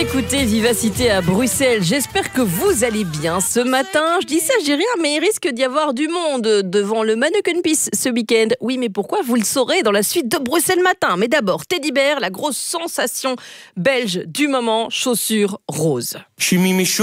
écoutez Vivacité à Bruxelles. J'espère que vous allez bien ce matin. Je dis ça, je dis rien, mais il risque d'y avoir du monde devant le Mannequin Peace ce week-end. Oui, mais pourquoi? Vous le saurez dans la suite de Bruxelles Matin. Mais d'abord, Teddy Bear, la grosse sensation belge du moment, chaussures roses.